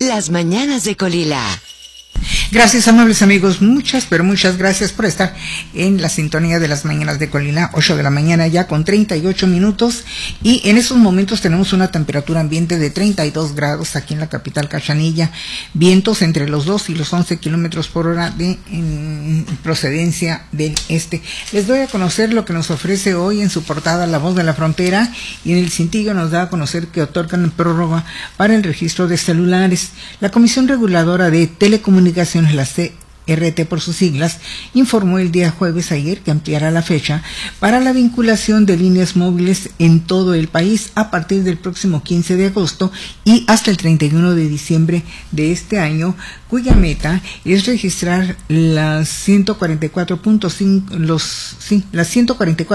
Las mañanas de Colila. Gracias, amables amigos, muchas, pero muchas gracias por estar en la sintonía de las mañanas de Colila, 8 de la mañana ya con 38 minutos, y en esos momentos tenemos una temperatura ambiente de 32 grados aquí en la capital Cachanilla, vientos entre los 2 y los 11 kilómetros por hora de procedencia del este. Les doy a conocer lo que nos ofrece hoy en su portada La Voz de la Frontera, y en el cintillo nos da a conocer que otorgan prórroga para el registro de celulares. La Comisión Reguladora de Telecomunicaciones, la CRT por sus siglas, informó el día jueves ayer que ampliará la fecha para la vinculación de líneas móviles en todo el país a partir del próximo 15 de agosto y hasta el 31 de diciembre de este año, cuya meta es registrar las 144.5